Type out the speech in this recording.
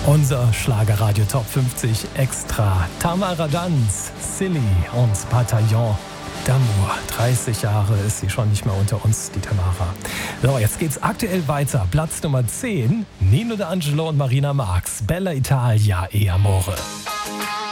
Unser Schlagerradio Top 50 Extra. Tamara Danz, Silly und Bataillon d'Amour. 30 Jahre ist sie schon nicht mehr unter uns, die Tamara. So, jetzt geht's aktuell weiter. Platz Nummer 10, Nino D'Angelo und Marina Marx. Bella Italia e Amore.